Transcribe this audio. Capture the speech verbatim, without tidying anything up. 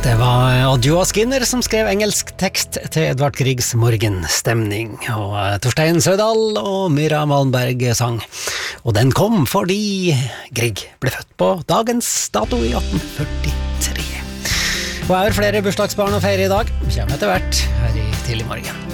Det var Adjoa Skinner som skrev engelsk tekst til Edvard Griegs Morgenstemning, og Torstein Sødal og Myra Malmberg sang. Og den kom fordi Grieg ble født på dagens dato i atten førtitre. Og jeg har flere bursdagsbarn å feire i dag. Vi kommer etter hvert her i Tidlig Morgen.